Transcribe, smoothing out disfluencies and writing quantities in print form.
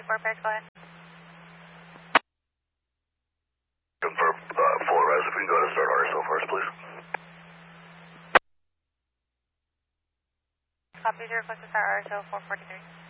4 pairs, go ahead. Confirm, full res if we can go to start RSO first, please. Copy your request to start RSO 443.